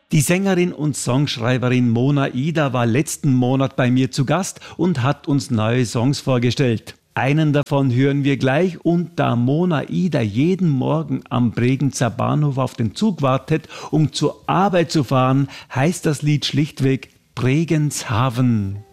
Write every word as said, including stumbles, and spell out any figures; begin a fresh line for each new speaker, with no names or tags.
Die Sängerin und Songschreiberin Mona Ida war letzten Monat bei mir zu Gast und hat uns neue Songs vorgestellt. Einen davon hören wir gleich, und da Mona Ida jeden Morgen am Bregenzer Bahnhof auf den Zug wartet, um zur Arbeit zu fahren, heißt das Lied schlichtweg Bregenshaven.